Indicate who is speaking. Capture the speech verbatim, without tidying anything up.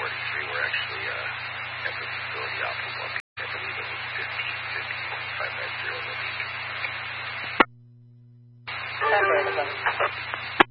Speaker 1: forty-three. We're actually uh, at the facility optimal. I believe it was fifteen fifty point five nine zero in the week.